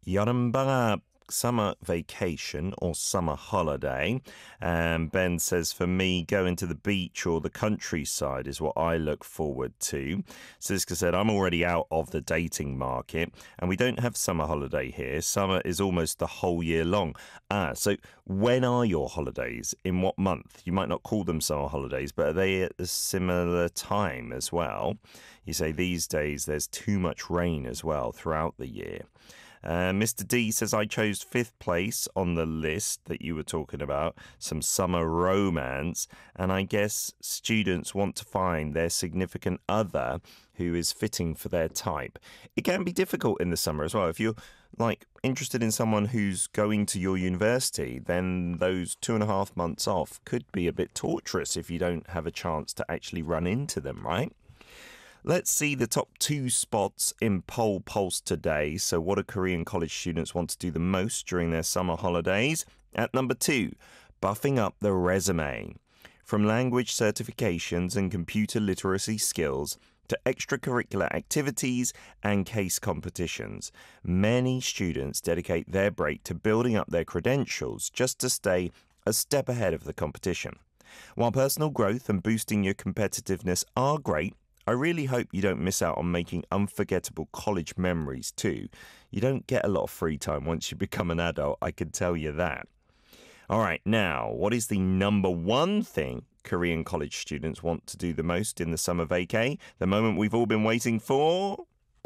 여름방학 summer vacation or summer holiday. And Ben says, for me, going to the beach or the countryside is what I look forward to. Siska said, I'm already out of the dating market and we don't have summer holiday here. Summer is almost the whole year long. So when are your holidays? In what month? You might not call them summer holidays, but are they at a similar time as well? You say these days there's too much rain as well throughout the year. Mr. D says, I chose 5th place on the list that you were talking about, some summer romance. And I guess students want to find their significant other who is fitting for their type. It can be difficult in the summer as well. If you're interested in someone who's going to your university, then those 2.5 months off could be a bit torturous if you don't have a chance to actually run into them, right? Let's see the top 2 spots in Poll Pulse today. So what do Korean college students want to do the most during their summer holidays? At number 2, buffing up the resume. From language certifications and computer literacy skills to extracurricular activities and case competitions, many students dedicate their break to building up their credentials just to stay a step ahead of the competition. While personal growth and boosting your competitiveness are great, I really hope you don't miss out on making unforgettable college memories too. You don't get a lot of free time once you become an adult, I can tell you that. All right, now, what is the number 1 thing Korean college students want to do the most in the summer vacay? The moment we've all been waiting for?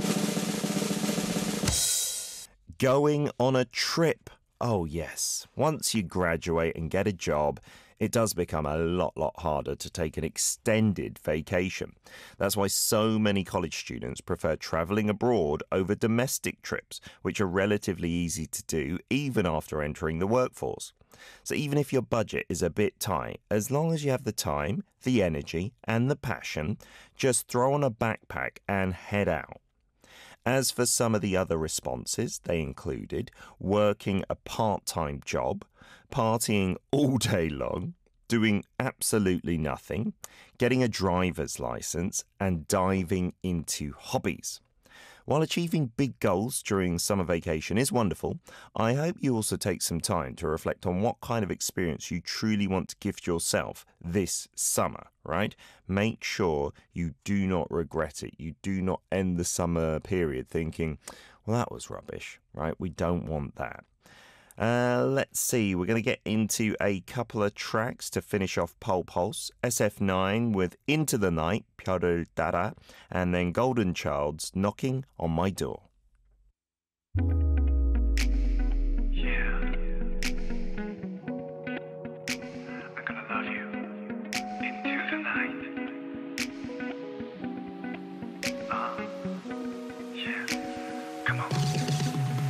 Going on a trip. Oh yes, once you graduate and get a job, it does become a lot harder to take an extended vacation. That's why so many college students prefer traveling abroad over domestic trips, which are relatively easy to do even after entering the workforce. So even if your budget is a bit tight, as long as you have the time, the energy, and the passion, just throw on a backpack and head out. As for some of the other responses, they included working a part-time job, partying all day long, doing absolutely nothing, getting a driver's license, and diving into hobbies. While achieving big goals during summer vacation is wonderful, I hope you also take some time to reflect on what kind of experience you truly want to gift yourself this summer, right? Make sure you do not regret it. You do not end the summer period thinking, well, that was rubbish, right? We don't want that. Let's see, we're going to get into a couple of tracks to finish off Poll Pulse. SF9 with Into the Night, 별을 따라, and then Golden Child's Knocking on My Door. Yeah.